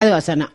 வசனம்.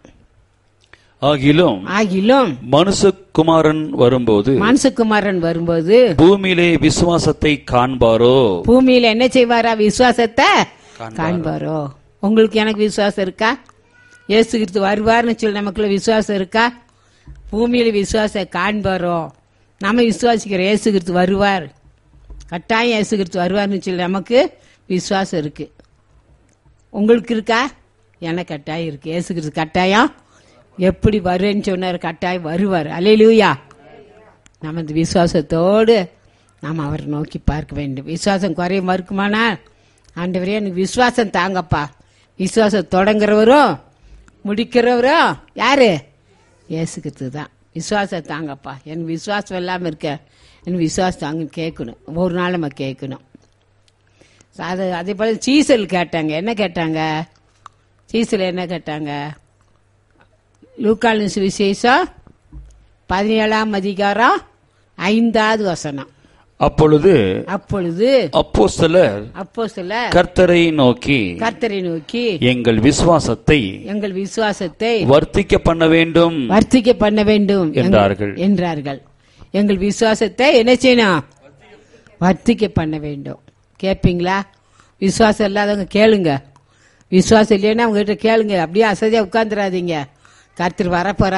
ஆகிலும் மனுஷகுமாரன் வரும்போது பூமியிலே விசுவாசத்தை காண்பாரோ? பூமியில என்ன செய்வாரா? விசுவாசத்தை காண்பாரோ? உங்களுக்கு எனக்கு விசுவாசம் இருக்கா? இயேசு கிறிஸ்து வருவார்னு சொல்லி நமக்குள்ள விசுவாசம் இருக்கா? பூமியில விசுவாசம் காண்பாரோ? நம்ம விசுவாசிக்கிற இயேசு கிறிஸ்து வருவார், கட்டாயம் இயேசு கிறிஸ்து வருவார்னு சொல்லி நமக்கு விசுவாசம் இருக்கு. உங்களுக்கு இருக்கா? எனக்கு கட்டாயம் இருக்கு. இயேசு கிறிஸ்து கட்டாயம் எப்படி வருவேன்னு சொன்னார், கட்டாயம் வருவார். அல்லேலூயா. நம்ம இந்த விசுவாசத்தோடு நாம் அவரை நோக்கி பார்க்க வேண்டும். விசுவாசம் குறைய மறுக்குமானா, ஆண்டவரே எனக்கு விசுவாசம் தாங்கப்பா. விசுவாசம் தொடங்குறவரும் முடிக்கிறவரும் யாரு? இயேசு கிறிஸ்து தான். விசுவாசம் தாங்கப்பா, எனக்கு விசுவாசம் இல்லாமல் இருக்க, எனக்கு விசுவாசம் தாங்கன்னு கேட்கணும். ஒவ்வொரு நாள் நம்ம கேட்கணும். அதே போல சீசல் கேட்டாங்க. என்ன கேட்டாங்க? சீசல் என்ன கேட்டாங்க? லூக்காவின் சுவிசேஷம் 17ஆம் அதிகாரம் 5வது வசனம். அப்பொழுது அப்போஸ்தலர் கர்த்தரை நோக்கி எங்கள் விசுவாசத்தை வர்த்திக்க பண்ண வேண்டும் என்றார்கள். எங்கள் விசுவாசத்தை என்ன செய்யணும்? வர்த்திக்க பண்ண வேண்டும். கேட்பீங்களா? விசுவாசம் இல்லாதவங்க கேளுங்க. விசுவாசம் இல்லைன்னா அவங்க கிட்ட கேளுங்க. அப்படியே அசதியா உட்கார்ந்துடாதீங்க. கர்த்தர் வரப்போற.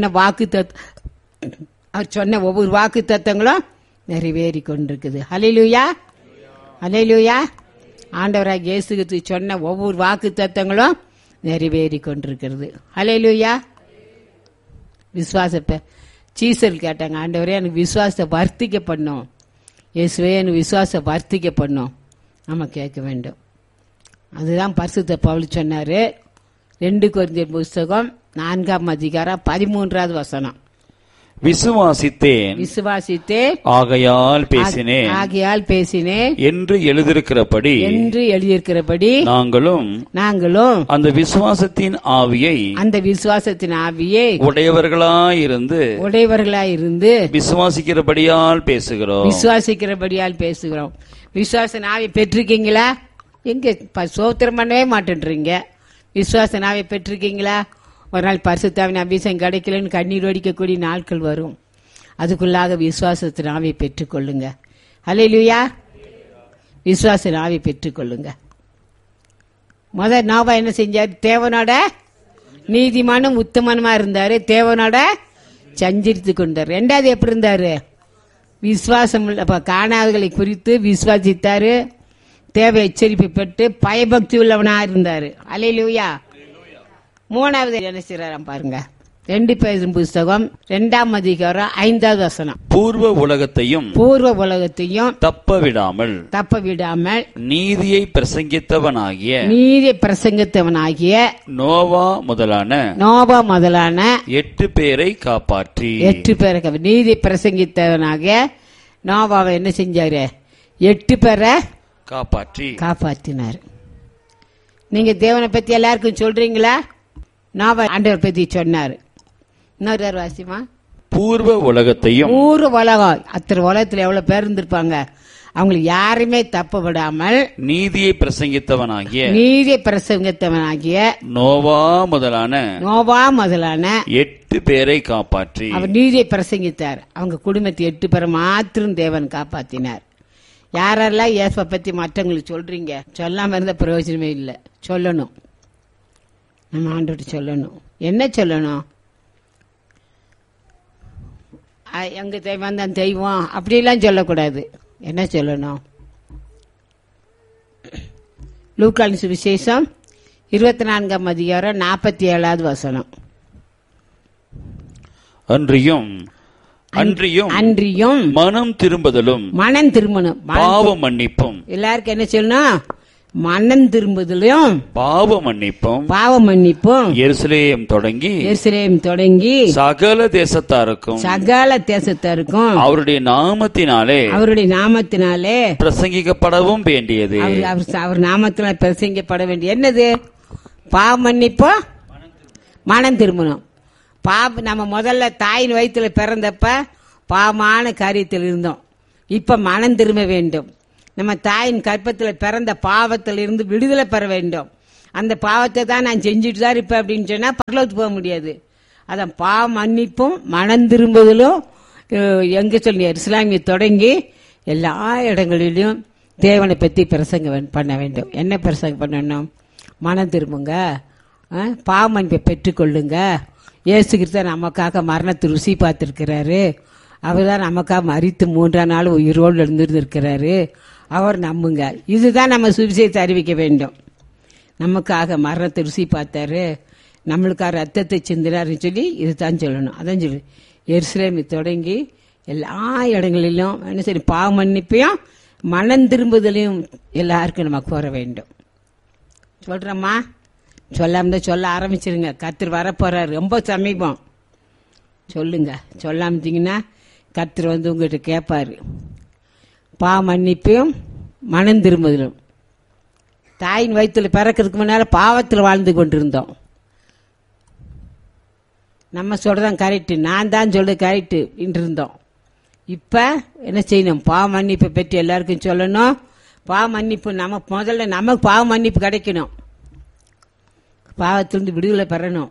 அவர் சொன்ன ஒவ்வொரு வாக்கு தத்தங்களும் நிறைவேறி கொண்டிருக்குது. ஹல்லேலூயா, ஹல்லேலூயா. ஆண்டவராகிய இயேசு கிறிஸ்து சொன்ன ஒவ்வொரு வாக்கு தத்தங்களும் நிறைவேறி கொண்டிருக்கிறது. ஹல்லேலூயா. விசுவாசத்தை சீசல் கேட்டாங்க, ஆண்டவரே எனக்கு விசுவாசத்தை வர்த்திக்க பண்ணும், இயேசுவே எனக்கு விசுவாசத்தை வர்த்திக்க பண்ணும். நம்ம கேட்க வேண்டும். அதுதான் பரிசுத்த பவுல் சொன்னாரு. 2 கொரிந்தியர் புஸ்தகம் 4ஆம் அதிகாரம் 13வது வசனம். விசுவாசித்தேன் ஆகையால் பேசினேன் என்று எழுதியிருக்கிறபடி நாங்களும் அந்த விசுவாசத்தின் ஆவியை உடையவர்களாயிருந்து விசுவாசிக்கிறபடியால் பேசுகிறோம். விசுவாச ஆவி பெற்றிருக்கீங்களா? எங்க சோத்திரம் பண்ணவே மாட்டேன்றீங்க. விசுவாச ஆவி பெற்றிருக்கீங்களா? ஒரு நாள் பரிசுத்தாவின் அபிஷேகம் கிடைக்கலன்னு கண்ணீர் வடிக்கக்கூடிய நாட்கள் வரும். அதுக்குள்ளாக விசுவாசத்தின் ஆவியை பெற்றுக்கொள்ளுங்க. ஹல்லேலூயா. விசுவாசத்தின் ஆவியை பெற்றுக்கொள்ளுங்க. முதல் நோவா என்ன செஞ்சார்? தேவனோட நீதிமானும் உத்தமனுமா இருந்தாரு. தேவனோட சஞ்சரித்து கொண்டார். 2வது எப்படி இருந்தாரு? விசுவாசம் காணாதவர்களை குறித்து விசுவாசித்தாரு. தேவை எச்சரிப்பு பெற்று பயபக்தி உள்ளவனா இருந்தாரு. ஹல்லேலூயா. 3வது என்ன செய்யறாராம் பாருங்க. 2 பேதுரு புஸ்தகம் 2ஆம் அதிகாரம் 5வது வசனம். பூர்வ உலகத்தையும் தப்ப விடாமல் நீதியை பிரசங்கித்தவனாகிய நோவா முதலான 8 பேரை காப்பாற்றி. நீதி பிரசங்கித்தவனாகிய நோவாவை என்ன செஞ்சாரு? 8 பேரை காப்பாற்றினார். நீங்க தேவனை பத்தி எல்லாருக்கும் சொல்றீங்களா? நோவா ஆண்டவர் பத்தி சொன்னாரு. இன்னொரு வாசிமா. பூர்வ உலகம் அத்தனை உலகத்துல எவ்வளவு பேர் இருந்திருப்பாங்க. அவங்களுக்கு யாருமே தப்ப விடாமல் நீதியை பிரசங்கித்தவனாகிய நோவா முதலான 8 பேரை காப்பாற்றி. அவர் நீதியை பிரசங்கித்தார். அவங்க குடும்பத்தை 8 பேரை மாத்திரம் தேவன் காப்பாத்தினார். யாரெல்லாம் இயேசுவை பத்தி மற்றவங்களுக்கு சொல்றீங்க? சொல்லாம இருந்த பிரயோஜனமே இல்லை. சொல்லணும். நம்ம ஆண்டவர்கிட்ட சொல்லணும். என்ன சொல்லணும்? எங்க தெய்வம் தான் தெய்வம் அப்படிலாம் சொல்லக்கூடாது. என்ன சொல்லணும்? லூக்காவின் சுவிசேஷம் 24ஆம் அதிகாரம் 47வது வசனம். அன்றியும் மனம் திரும்பணும், பாவ மன்னிப்பும். எல்லாருக்கும் என்ன சொல்லணும்? மனம் திரும்புதலும் பாவ மன்னிப்பும் எருசலேம் தொடங்கி சகல தேசத்தாருக்கும் அவருடைய நாமத்தினாலே பிரசங்கிக்கப்படவும் வேண்டியது. அவர் நாமத்தினால் பிரசங்கிக்கப்பட வேண்டிய என்னது? பாவ மன்னிப்போ மனம் திரும்பணும். நம்ம முதல்ல தாயின் வயிற்றுல பிறந்தப்ப பாவமான காரியத்தில் இருந்தோம். இப்ப மனம் திரும்ப வேண்டும். நம்ம தாயின் கற்பத்தில் பிறந்த பாவத்தில் இருந்து விடுதலை பெற வேண்டும். அந்த பாவத்தை தான் நான் செஞ்சுட்டு தான் இருப்பேன் அப்படின்னு சொன்னா பரலோகத்துக்கு போக முடியாது. அதான் பாவ மன்னிப்பும் மனம் திரும்புதலும் எங்க சொல்லி இஸ்லாமிய தொடங்கி எல்லா இடங்களிலும் தேவனை பற்றி பிரசங்கம் பண்ண வேண்டும். என்ன பிரசங்கம் பண்ணணும்? மனம் திரும்புங்க, பாவ மன்னிப்பை பெற்றுக்கொள்ளுங்க. இயேசு கிறிஸ்து நமக்காக மரணத்தை ருசி பார்த்திருக்கிறாரு. அவர் தான் நமக்காக மரித்து 3ஆம் நாள் உயிரோடு எழுந்திருக்கிறாரு. அவர் நம்புங்க. இதுதான் நம்ம சுவிசேஷத்தை அறிவிக்க வேண்டும். நமக்காக மரணத்தை ருசி பார்த்தாரு, நம்மளுக்காக ரத்தத்தை சிந்தினார்னு சொல்லி இதுதான் சொல்லணும். அதான் சொல்லு எருசலேமை தொடங்கி எல்லா இடங்களிலும் என்ன சரி பாவ மன்னிப்பையும் மனம் திரும்புதலையும் எல்லாருக்கும் நமக்கு வர வேண்டும். சொல்றோமா? சொல்லாம சொல்ல ஆரம்பிச்சிருங்க. கர்த்தர் வரப்போறாரு, ரொம்ப சமீபம். சொல்லுங்க. சொல்லாமட்டீங்கன்னா கர்த்தர் வந்து உங்ககிட்ட கேட்பாரு. பாவ மன்னிப்பையும் மனம் திரும்புதலும். தாயின் வயிற்றுல பிறக்கிறதுக்கு முன்னால பாவத்தில் வாழ்ந்து கொண்டிருந்தோம். நம்ம சொல்றதான் கரெக்டு, நான் தான் சொல்றது கரெக்டு இருந்தோம். இப்ப என்ன செய்யணும்? பாவ மன்னிப்பை பற்றி எல்லாருக்கும் சொல்லணும். பாவ மன்னிப்பு முதல்ல நமக்கு பாவ மன்னிப்பு கிடைக்கணும். பாவத்திலிருந்து விடுதலை பெறணும்,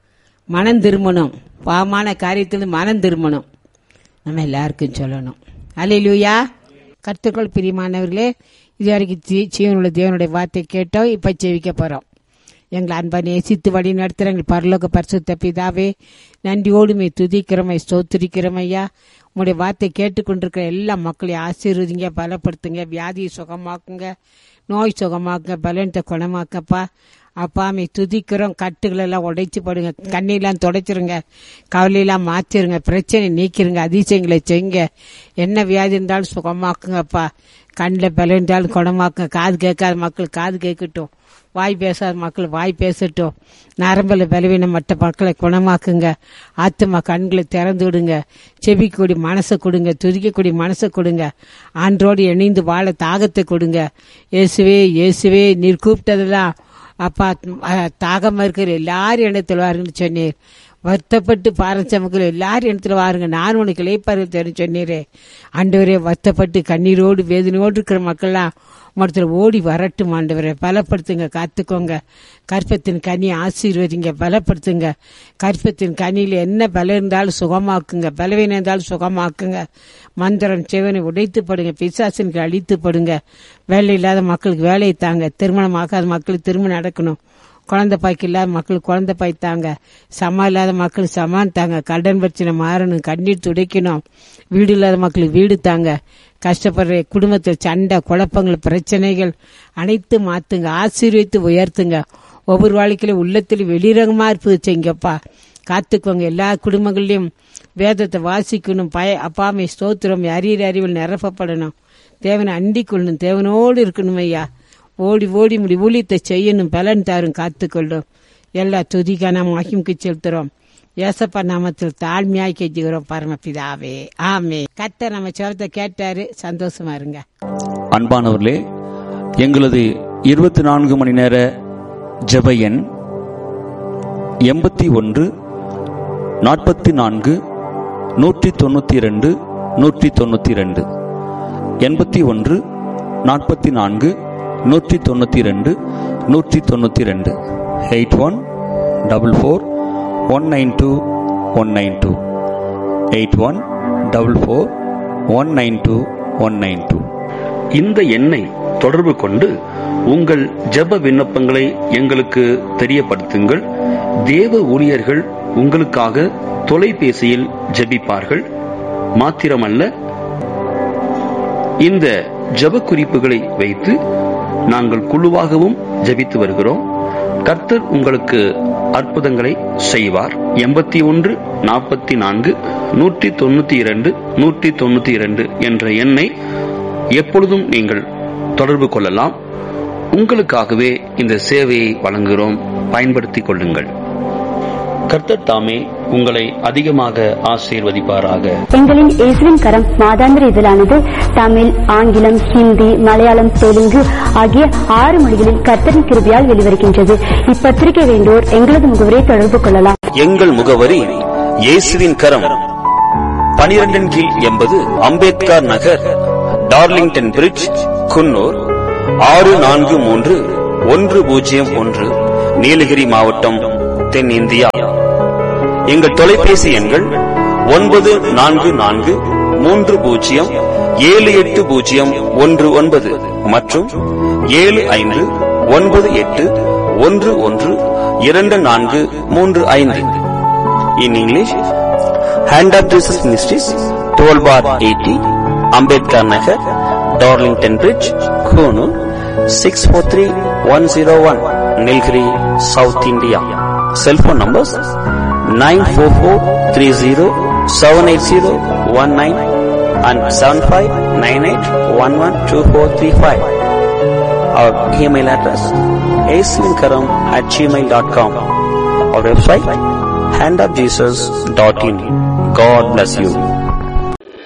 மனம் திரும்பணும், பாவமான காரியத்திலிருந்து மனம் திரும்பணும். நம்ம எல்லாருக்கும் சொல்லணும். அல்லேலூயா. கர்த்தருக்குள் பிரியமானவர்களே, இதுவரைக்கும் ஜீவனுள்ள தேவனுடைய வார்த்தை கேட்டோம். இப்ப செவிக்க போறோம். எங்களை அன்பா நேசித்து வழி நடத்துகிற எங்கள் பரலோக பரிசுத்த பிதாவே, நன்றியோடுமே துதிக்கிறோமை ஸ்தோத்திரிக்கிறோம் ஐயா. உங்களுடைய வார்த்தை கேட்டுக்கொண்டிருக்கிற எல்லா மக்களையும் ஆசீர்வதிங்க, பலப்படுத்துங்க, வியாதியை சுகமாக்குங்க, நோய் சுகமாக்குங்க, பலனத்தை குணமாக்கப்பா. அப்பாமே துதிக்கிறோம். கட்டுகளெல்லாம் உடைச்சு போடுங்க, கண்ணீரெல்லாம் துடைச்சிருங்க, கவலையெல்லாம் மாற்றிருங்க, பிரச்சனை நீக்கிருங்க, அதிசயங்களை செய்யுங்க. என்ன வியாதி இருந்தாலும் சுகமாக்குங்கப்பா. கண்ணில் பலம் இருந்தாலும் குணமாக்குங்க. காது கேட்காத மக்கள் காது கேட்கட்டும், வாய் பேசாத மக்கள் வாய் பேசட்டும். நரம்பில் பலவீனம் மற்ற மக்களை குணமாக்குங்க. ஆத்துமா கண்களை திறந்து விடுங்க. செபிக்கக்கூடிய மனசை கொடுங்க, துதிக்கக்கூடிய மனசை கொடுங்க. ஆண்டோடு இணைந்து வாழ தாகத்தை கொடுங்க. இயேசுவே இயேசுவே, நீர் கூப்பிட்டதெல்லாம் அப்பா தாகமா இருக்கிற எல்லாரும் இடத்துல வாருங்கன்னு சொன்னீர். வருத்தப்பட்டு பாரஞ்ச மக்கள் எல்லாரும் இடத்துல வாருங்க, நான் உனக்கு இளைப்பாறு தெரிஞ்சு சொன்னீரே. ஆண்டவரே, வருத்தப்பட்டு கண்ணீரோடு வேதனையோடு இருக்கிற மக்கள்லாம் மொத்தத்தில் ஓடி வரட்டும். ஆண்டவரை பலப்படுத்துங்க, காத்துக்கோங்க. கற்பத்தின் கனி ஆசீர்வதிங்க, பலப்படுத்துங்க. கற்பத்தின் கனியில் என்ன பலம் இருந்தாலும் சுகமாக்குங்க, பலவீனம் இருந்தாலும் சுகமாக்குங்க. மந்திரம் செவனை உடைத்துப்படுங்க, பிசாசனுக்கு அழித்துப்படுங்க. வேலை இல்லாத மக்களுக்கு வேலையை தாங்க, திருமணம் ஆகாத மக்களுக்கு திருமணம் நடக்கணும், குழந்தை பாய்க்கு இல்லாத மக்களுக்கு குழந்தை பாய் தாங்க, சமா இல்லாத மக்களுக்கு சமான் தாங்க, கடன் பிரச்சனை மாறணும், கண்ணீர் துடைக்கணும், வீடு இல்லாத மக்களுக்கு வீடு தாங்க. கஷ்டப்படுற குடும்பத்தில் சண்டை குழப்பங்கள் பிரச்சனைகள் அனைத்து மாத்துங்க, ஆசீர்வித்து உயர்த்துங்க. ஒவ்வொரு வாழ்க்கையிலும் உள்ளத்தில் வெளிரங்கமா இருப்பது செய்யுங்கப்பா. காத்துக்கோங்க. எல்லா குடும்பங்களையும் வேதத்தை வாசிக்கணும். அப்பாமை ஸ்தோத்திரம் அறிவில் நிரப்பப்படணும். தேவனை அண்டிக் கொள்ளணும், தேவனோடு இருக்கணும் ஐயா. ஓடி ஓடி முடி ஊழியத்தை செய்யணும், பலன் தாரும், காத்துக்கொள்ளும். எல்லா துதிக்கான மகிமுக்கு செலுத்துறோம். ஏசப்பா நாமத்தில் தாழ்மையாய் கெஞ்சுகிறோம் பரமபிதாவே, ஆமே. கர்த்தர் நம்ம செவத்தை கேட்டாரு, சந்தோஷமா இருங்க. அன்பானவர்களே, எங்களது 24 மணி நேர ஜெப எண் 81 44 192 192 81 44 192 192 8144192192 8144192192. இந்த எண்ணை தொடர்பு கொண்டு உங்கள் ஜெப விண்ணப்பங்களை எங்களுக்கு தெரியப்படுத்துங்கள். தேவ ஊழியர்கள் உங்களுக்காக தொலைபேசியில் ஜெபிப்பார்கள். மாத்திரமல்ல, இந்த ஜெப குறிப்புகளை வைத்து நாங்கள் குழுவாகவும் ஜெபித்து வருகிறோம். கர்த்தர் உங்களுக்கு அற்புதங்களை செய்வார். 81 44 192 192 என்ற எண்ணை எப்பொழுதும் நீங்கள் தொடர்பு கொள்ளலாம். உங்களுக்காகவே இந்த சேவையை வழங்குகிறோம், பயன்படுத்திக் கொள்ளுங்கள். கர்த்தர் தாமே உங்களை அதிகமாக ஆசீர்வதிப்பாராக. எங்களின் இயேசுவின் கரம் மாதாந்திர இதழானது தமிழ், ஆங்கிலம், ஹிந்தி, மலையாளம், தெலுங்கு ஆகிய 6 மொழிகளில் கர்த்தரின் கிருபையால் வெளிவருகின்றது. இப்பத்திரிகை வேண்டோர் எங்களது முகவரியை தொடர்பு கொள்ளலாம். எங்கள் முகவரி இயேசுவின் கரம், 12 கீழ் 80 அம்பேத்கர் நகர், டார்லிங்டன் பிரிட்ஜ், குன்னூர் 6431 101 நீலகிரி மாவட்டம், தென்னிந்தியா. எங்கள் தொலைபேசி எண்கள் 9430780119 மற்றும் 7598112435. In English, Hand of Jesus Ministries, 12/80, Ambedkar Nagar, Darlington Bridge, Konoor, 643101, Nilgiri, South India. Cell phone numbers 944307801 and 7598112435. Our email address aswinkaram@gmail.com. Our website handofjesus.in. God bless you.